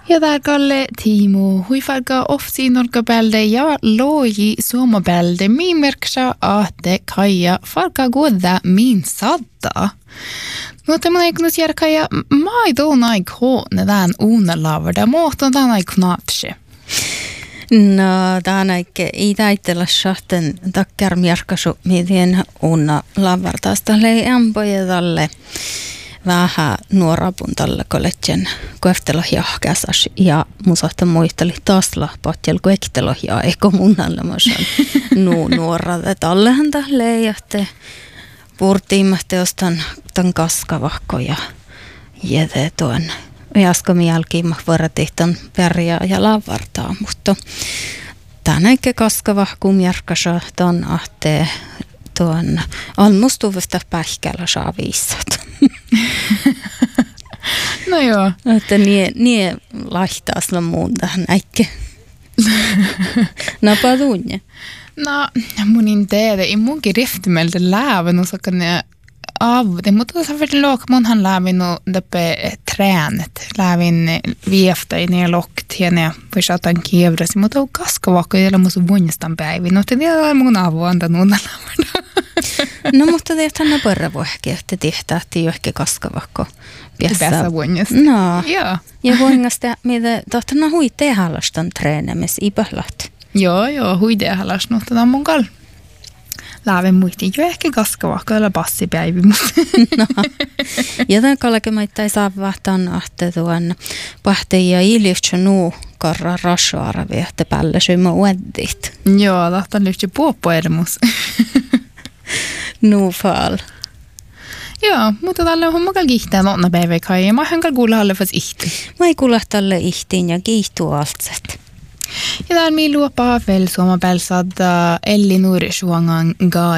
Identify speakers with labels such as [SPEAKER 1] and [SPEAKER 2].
[SPEAKER 1] Ja täällä Timo huifarka ofsi norkabelde ja loji suomabelde mimerksa ahte kaija farka guoda min sadda. Mutta mä eikunut järkäjä maidon aikhoone tämän uunalavada, muoton tämän aikunatse.
[SPEAKER 2] No, tämä aike ei täitellä sahten takkärmjärkäsu, miten uuna lavartaasta lei ampoja tälle vähän nuorapun tälle kollegien koeftelohjahkäsas ja musahta muisteli taas lahpatjel koeftelohjaa eikö munnalle masan nuorade tallehan tälle ja te puhuttiimme ostan tämän kaskavahko ja jäte tuon jaskomi jälkiin vuoratihtan pärjää ja lavartaa, mutta tämän eikä kaskavahkuun järkäsä ton ahtee tuon annustuvasta pähkällä saa viissat.
[SPEAKER 1] No joo.
[SPEAKER 2] Että nie laihtaas no muun tähän äikke. Napa tunne.
[SPEAKER 1] No, munin teede, ei munkin riftimeltä läävän osakan ne avde, mutta tuossa verran munhan läävin läpi tränet. Läävin vieftäin ja lokkt ja ne voisatan kievrasi, mutta on kaskavakko ja musta vuonnistan päivin. No, tämä on mun avu antanut läävän.
[SPEAKER 2] No, mutta teetään ne parra voihki, että tehtää, että ei ole ehkä kaskavakko.
[SPEAKER 1] Päässä vuonnista.
[SPEAKER 2] No,
[SPEAKER 1] joo.
[SPEAKER 2] Ja vuonnista, mitä tohtana hui tehallastan treenämis i pahlat.
[SPEAKER 1] Joo, hui tehallas, mutta tämä on mun kall. Läävin muistiin jo ehkä kaskavakko, jolla passipäivi.
[SPEAKER 2] No, ja tämän kalkemaita ei saa vahtaan, että tuon pahteen ja iljuhtsa nuu karra rasvaarvi, että päälle syymä uudit.
[SPEAKER 1] Joo, tahtaan lyhtsä puoppuermus.
[SPEAKER 2] Nuu faal.
[SPEAKER 1] Joo, mutta tällä on mukalla kiihtää nonna päiväkai ja mä hankal kuulla halle fas ihti.
[SPEAKER 2] Mä ei kuulla tälle ihtiin ja kiihtuu altset.
[SPEAKER 1] Ja täällä mi luopaa vel suomapäällä saada Elli Nuurisuangan